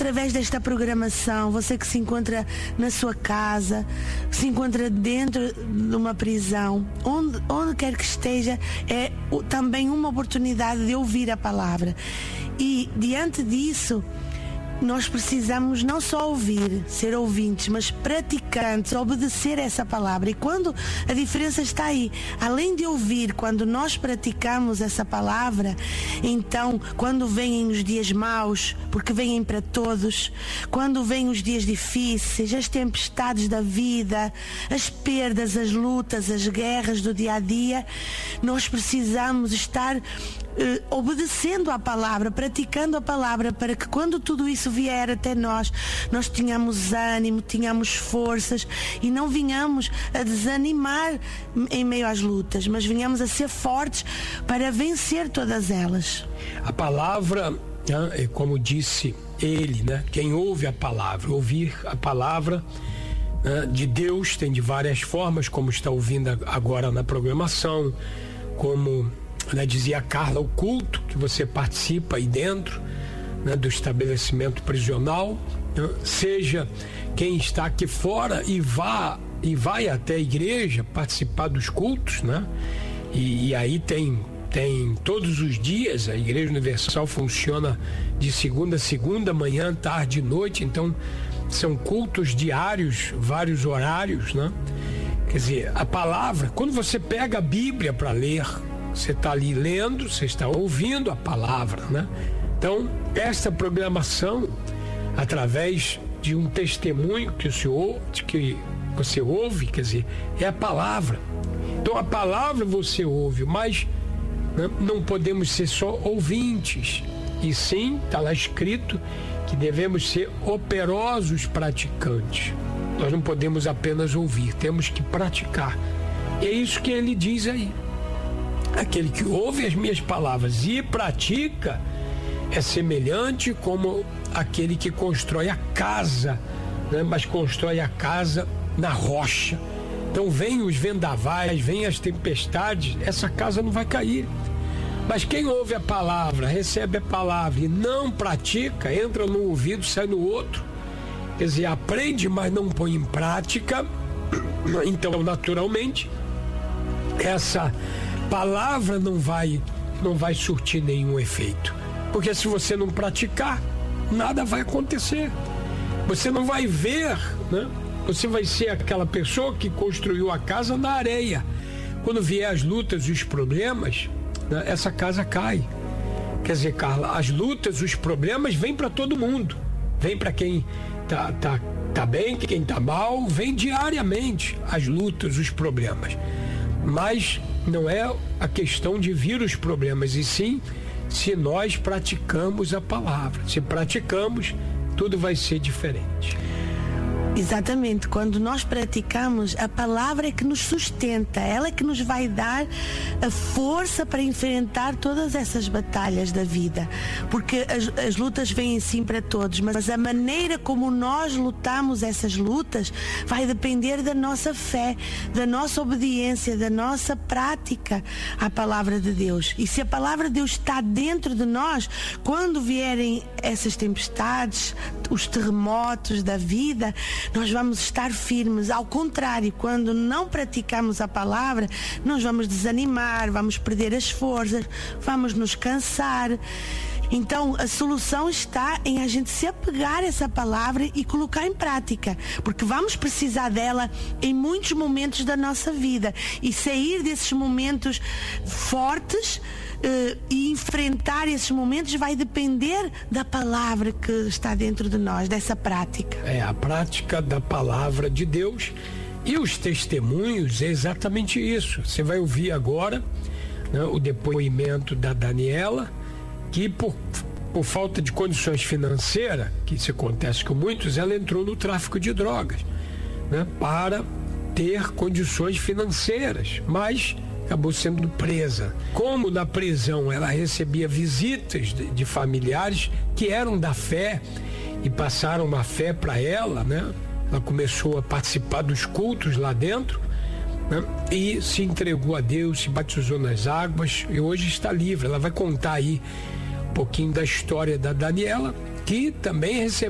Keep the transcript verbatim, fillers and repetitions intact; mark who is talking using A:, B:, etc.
A: através desta programação, você que se encontra na sua casa, se encontra dentro de uma prisão, onde, onde quer que esteja, é também uma oportunidade de ouvir a palavra. E diante disso, nós precisamos não só ouvir, ser ouvintes, mas praticantes, obedecer essa palavra. E quando a diferença está aí, além de ouvir, quando nós praticamos essa palavra, então, quando vêm os dias maus, porque vêm para todos, quando vêm os dias difíceis, as tempestades da vida, as perdas, as lutas, as guerras do dia a dia, nós precisamos estar Uh, obedecendo à palavra, praticando a palavra, para que quando tudo isso vier até nós, nós tenhamos ânimo, tenhamos forças e não venhamos a desanimar em meio às lutas, mas venhamos a ser fortes para vencer todas elas.
B: A palavra, é como disse ele, né? Quem ouve a palavra, ouvir a palavra, né, de Deus tem de várias formas, como está ouvindo agora na programação, como, né, dizia a Carla, o culto que você participa aí dentro, né, do estabelecimento prisional, né, seja quem está aqui fora e vá e vai até a igreja participar dos cultos, né? E, e aí tem tem todos os dias, a Igreja Universal funciona de segunda a segunda, manhã, tarde e noite, então são cultos diários, vários horários, né? Quer dizer, a palavra, quando você pega a Bíblia para ler, você está ali lendo, você está ouvindo a palavra, né? Então, esta programação, através de um testemunho que o senhor, que você ouve, quer dizer, é a palavra. Então, a palavra você ouve, mas, né, não podemos ser só ouvintes. E sim, está lá escrito que devemos ser operosos praticantes. Nós não podemos apenas ouvir, temos que praticar. E é isso que ele diz aí. Aquele que ouve as minhas palavras e pratica é semelhante como aquele que constrói a casa, né? Mas constrói a casa na rocha. Então vem os vendavais, vem as tempestades, essa casa não vai cair. Mas quem ouve a palavra, recebe a palavra e não pratica, entra num ouvido, sai no outro, quer dizer, aprende, mas não põe em prática, então naturalmente essa palavra não vai, não vai surtir nenhum efeito. Porque se você não praticar, nada vai acontecer. Você não vai ver, né? Você vai ser aquela pessoa que construiu a casa na areia. Quando vier as lutas e os problemas, né, essa casa cai. Quer dizer, Carla, as lutas, os problemas vêm para todo mundo. Vem para quem tá, tá, tá bem, quem tá mal, vem diariamente as lutas, os problemas. Mas não é a questão de vir os problemas, e sim se nós praticamos a palavra. Se praticamos, tudo vai ser diferente.
A: Exatamente, quando nós praticamos, a palavra é que nos sustenta, ela é que nos vai dar a força para enfrentar todas essas batalhas da vida, porque as, as lutas vêm sim para todos, mas a maneira como nós lutamos essas lutas vai depender da nossa fé, da nossa obediência, da nossa prática à palavra de Deus. E se a palavra de Deus está dentro de nós, quando vierem essas tempestades, os terremotos da vida, nós vamos estar firmes. Ao contrário, quando não praticamos a palavra, nós vamos desanimar, vamos perder as forças, vamos nos cansar. Então, a solução está em a gente se apegar a essa palavra e colocar em prática, porque vamos precisar dela em muitos momentos da nossa vida, e sair desses momentos fortes uh, e enfrentar esses momentos vai depender da palavra que está dentro de nós, dessa prática.
B: É a prática da palavra de Deus, e os testemunhos é exatamente isso. Você vai ouvir agora, né, o depoimento da Daniela, que por, por falta de condições financeiras, que isso acontece com muitos, ela entrou no tráfico de drogas, né, para ter condições financeiras, mas acabou sendo presa. Como na prisão ela recebia visitas de, de familiares que eram da fé e passaram uma fé para ela, né? Ela começou a participar dos cultos lá dentro, né? E se entregou a Deus, se batizou nas águas e hoje está livre. Ela vai contar aí um pouquinho da história da Daniela, que também recebeu